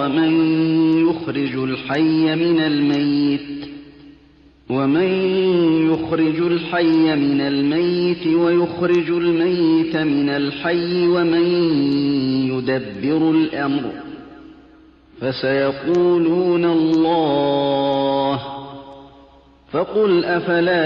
ومن يخرج الحي من الميت ويخرج الميت من الحي ومن يدبر الأمر فسيقولون الله فقل أفلا